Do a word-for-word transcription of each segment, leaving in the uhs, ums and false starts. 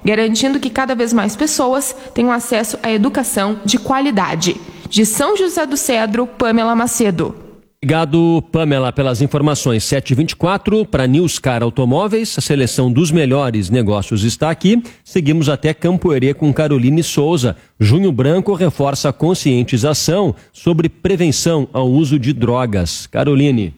garantindo que cada vez mais pessoas tenham acesso à educação de qualidade. De São José do Cedro, Pamela Macedo. Obrigado, Pamela, pelas informações. sete e vinte e quatro para Newscar Automóveis. A seleção dos melhores negócios está aqui. Seguimos até Campo Herê com Caroline Souza. Junho Branco reforça a conscientização sobre prevenção ao uso de drogas. Caroline.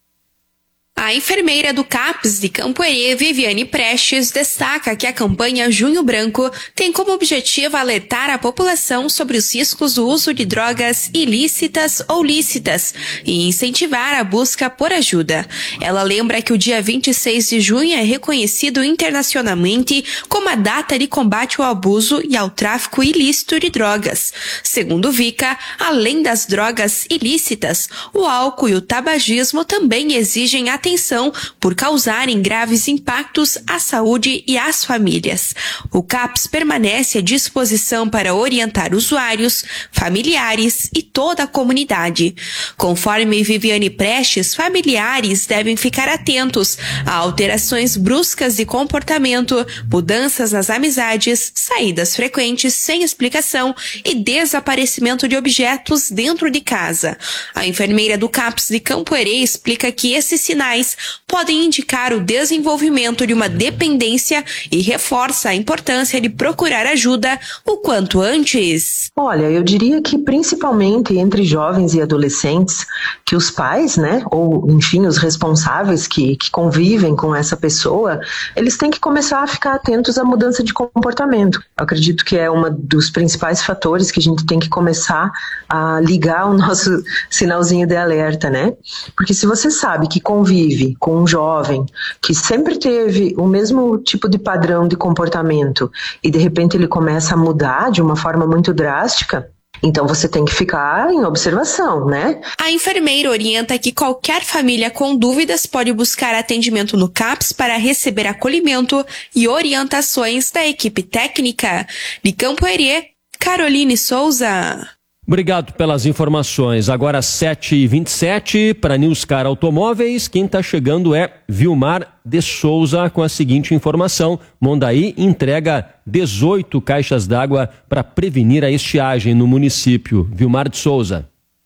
A enfermeira do CAPS de Campo Herê, Viviane Prestes, destaca que a campanha Junho Branco tem como objetivo alertar a população sobre os riscos do uso de drogas ilícitas ou lícitas e incentivar a busca por ajuda. Ela lembra que o dia vinte e seis de junho é reconhecido internacionalmente como a data de combate ao abuso e ao tráfico ilícito de drogas. Segundo Vica, além das drogas ilícitas, o álcool e o tabagismo também exigem atenção por causarem graves impactos à saúde e às famílias. O CAPS permanece à disposição para orientar usuários, familiares e toda a comunidade. Conforme Viviane Prestes, familiares devem ficar atentos a alterações bruscas de comportamento, mudanças nas amizades, saídas frequentes sem explicação e desaparecimento de objetos dentro de casa. A enfermeira do CAPS de Campo Herê explica que esses sinais podem indicar o desenvolvimento de uma dependência e reforça a importância de procurar ajuda o quanto antes. Olha, eu diria que principalmente entre jovens e adolescentes, que os pais, né, ou enfim, os responsáveis que, que convivem com essa pessoa, eles têm que começar a ficar atentos à mudança de comportamento. Eu acredito que é um dos principais fatores que a gente tem que começar a ligar o nosso sinalzinho de alerta, né? Porque se você sabe que convive com um jovem que sempre teve o mesmo tipo de padrão de comportamento e de repente ele começa a mudar de uma forma muito drástica, então você tem que ficar em observação, né? A enfermeira orienta que qualquer família com dúvidas pode buscar atendimento no CAPS para receber acolhimento e orientações da equipe técnica. De Campo Herê, Caroline Souza. Obrigado pelas informações. Agora sete e vinte e sete para Newscar Automóveis. Quem está chegando é Vilmar de Souza com a seguinte informação. Mondaí entrega dezoito caixas d'água para prevenir a estiagem no município. Vilmar de Souza.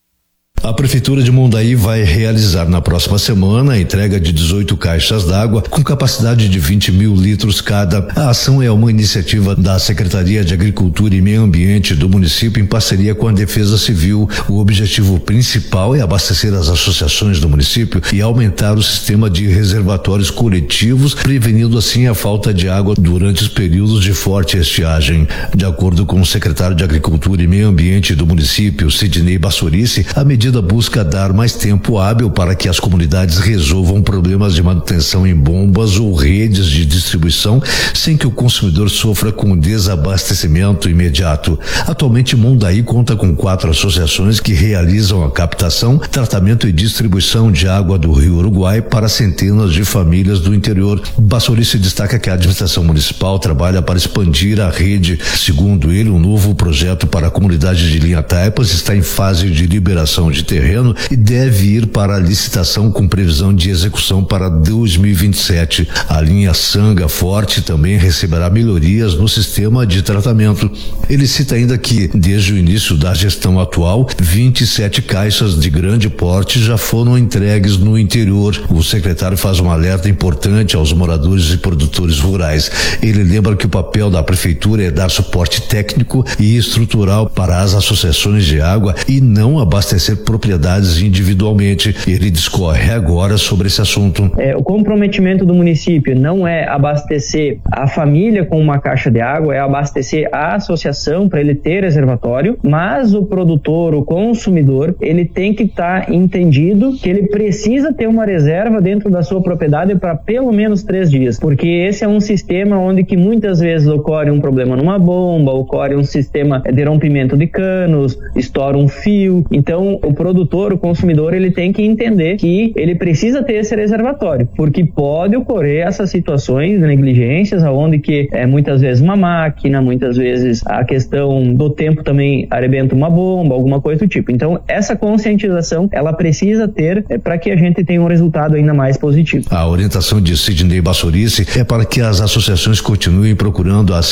A Prefeitura de Mondaí vai realizar na próxima semana a entrega de dezoito caixas d'água com capacidade de vinte mil litros cada. A ação é uma iniciativa da Secretaria de Agricultura e Meio Ambiente do município em parceria com a Defesa Civil. O objetivo principal é abastecer as associações do município e aumentar o sistema de reservatórios coletivos, prevenindo assim a falta de água durante os períodos de forte estiagem. De acordo com o secretário de Agricultura e Meio Ambiente do município, Sidney Bassorice, a medida busca dar mais tempo hábil para que as comunidades resolvam problemas de manutenção em bombas ou redes de distribuição sem que o consumidor sofra com desabastecimento imediato. Atualmente, Mondaí conta com quatro associações que realizam a captação, tratamento e distribuição de água do Rio Uruguai para centenas de famílias do interior. Bassorice destaca que a administração municipal trabalha para expandir a rede. Segundo ele, um novo projeto para a comunidade de Linha Taipas está em fase de liberação de terreno e deve ir para a licitação com previsão de execução para dois mil e vinte e sete. A linha Sanga Forte também receberá melhorias no sistema de tratamento. Ele cita ainda que, desde o início da gestão atual, vinte e sete caixas de grande porte já foram entregues no interior. O secretário faz um alerta importante aos moradores e produtores rurais. Ele lembra que o papel da prefeitura é dar suporte técnico e estrutural para as associações de água e não abastecer propriedades individualmente. Ele discorre agora sobre esse assunto. É, o comprometimento do município não é abastecer a família com uma caixa de água, é abastecer a associação para ele ter reservatório, mas o produtor, o consumidor, ele tem que estar tá entendido que ele precisa ter uma reserva dentro da sua propriedade para pelo menos três dias, porque esse é um sistema onde que muitas vezes ocorre um problema numa bomba, ocorre um sistema de rompimento de canos, estoura um fio. Então o produtor, o consumidor, ele tem que entender que ele precisa ter esse reservatório, porque pode ocorrer essas situações de negligências, onde que é muitas vezes uma máquina, muitas vezes a questão do tempo também arrebenta uma bomba, alguma coisa do tipo. Então essa conscientização, ela precisa ter é, para que a gente tenha um resultado ainda mais positivo. A orientação de Sidney Bassorice é para que as associações continuem procurando a